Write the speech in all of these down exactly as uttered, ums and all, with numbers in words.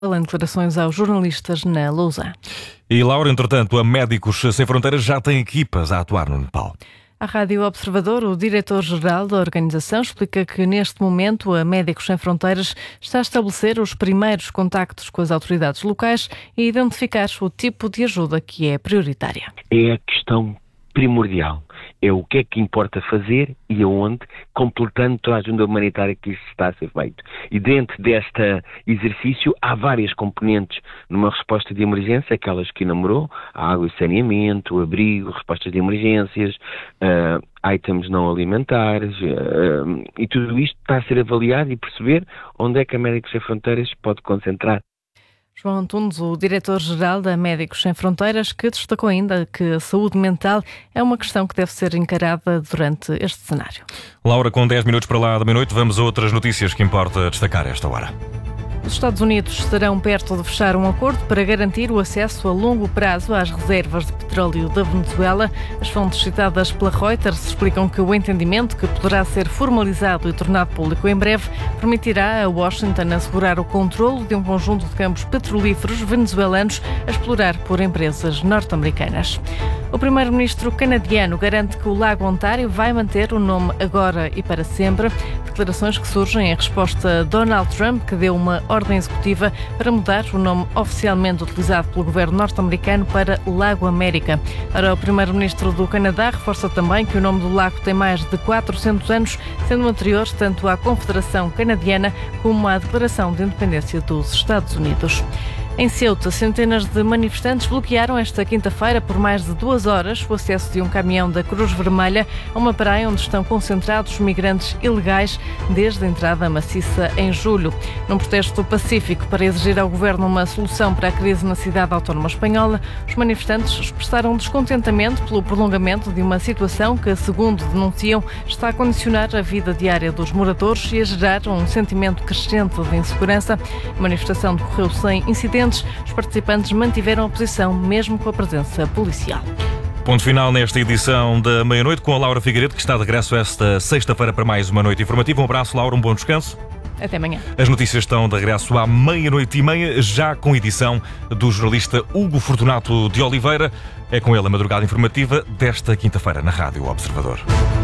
em declarações aos jornalistas na Lousa. E, Laura, entretanto, a Médicos Sem Fronteiras já tem equipas a atuar no Nepal. À Rádio Observador, o diretor-geral da organização explica que, neste momento, a Médicos Sem Fronteiras está a estabelecer os primeiros contactos com as autoridades locais e identificar o tipo de ajuda que é prioritária. É a questão primordial. É o que é que importa fazer e aonde, completando toda a ajuda humanitária que isso está a ser feito. E dentro deste exercício há várias componentes numa resposta de emergência, aquelas que enumerou, água e saneamento, abrigo, respostas de emergências, uh, itens não alimentares, uh, e tudo isto está a ser avaliado e perceber onde é que a Médicos Sem Fronteiras pode concentrar. João Antunes, o diretor-geral da Médicos Sem Fronteiras, que destacou ainda que a saúde mental é uma questão que deve ser encarada durante este cenário. Laura, com dez minutos para lá da meia-noite, vamos a outras notícias que importa destacar a esta hora. Os Estados Unidos estarão perto de fechar um acordo para garantir o acesso a longo prazo às reservas de petróleo da Venezuela. As fontes citadas pela Reuters explicam que o entendimento, que poderá ser formalizado e tornado público em breve, permitirá a Washington assegurar o controlo de um conjunto de campos petrolíferos venezuelanos a explorar por empresas norte-americanas. O primeiro-ministro canadiano garante que o Lago Ontário vai manter o nome agora e para sempre. Declarações que surgem em resposta a Donald Trump, que deu uma ordem executiva para mudar o nome oficialmente utilizado pelo governo norte-americano para Lago América. Ora, o primeiro-ministro do Canadá reforça também que o nome do lago tem mais de quatrocentos anos, sendo anterior tanto à Confederação Canadiana como à Declaração de Independência dos Estados Unidos. Em Ceuta, centenas de manifestantes bloquearam esta quinta-feira por mais de duas horas o acesso de um caminhão da Cruz Vermelha a uma praia onde estão concentrados migrantes ilegais desde a entrada maciça em julho. Num protesto pacífico para exigir ao governo uma solução para a crise na cidade autónoma espanhola, os manifestantes expressaram descontentamento pelo prolongamento de uma situação que, segundo denunciam, está a condicionar a vida diária dos moradores e a gerar um sentimento crescente de insegurança. A manifestação decorreu sem incidentes. Os participantes mantiveram a posição, mesmo com a presença policial. Ponto final nesta edição da meia-noite com a Laura Figueiredo, que está de regresso esta sexta-feira para mais uma noite informativa. Um abraço, Laura, um bom descanso. Até amanhã. As notícias estão de regresso à meia-noite e meia, já com edição do jornalista Hugo Fortunato de Oliveira. É com ele a madrugada informativa desta quinta-feira na Rádio Observador.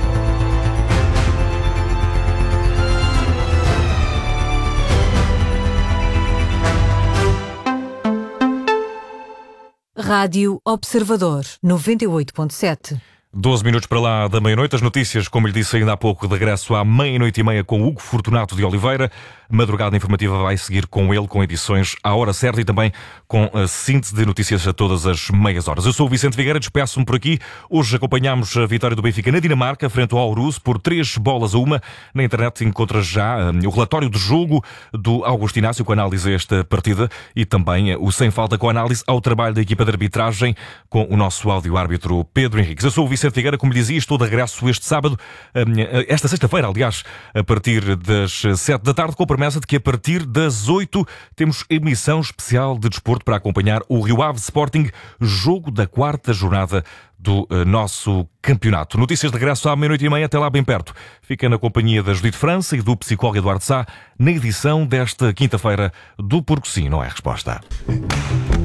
Rádio Observador, noventa e oito ponto sete. doze minutos para lá da meia-noite. As notícias, como lhe disse ainda há pouco, de regresso à meia-noite e meia com Hugo Fortunato de Oliveira. Madrugada informativa vai seguir com ele, com edições à hora certa e também com a síntese de notícias a todas as meias horas. Eu sou o Vicente Figueira, despeço-me por aqui. Hoje acompanhámos a vitória do Benfica na Dinamarca, frente ao Aarhus, por três bolas a uma. Na internet encontra já um, o relatório do jogo do Augusto Inácio, com análise a esta partida, e também uh, o Sem Falta, com análise ao trabalho da equipa de arbitragem, com o nosso áudio-árbitro Pedro Henriques. Eu sou o Vicente Figueira, como lhe dizia, estou de regresso este sábado, um, esta sexta-feira, aliás, a partir das sete da tarde, com a promessa de que a partir das oito temos emissão especial de desporto para acompanhar o Rio Ave Sporting, jogo da quarta jornada do uh, nosso campeonato. Notícias de regresso à meia-noite e meia, até lá bem perto. Fica na companhia da Judite França e do psicólogo Eduardo Sá, na edição desta quinta-feira do Porque Sim, Não É Resposta.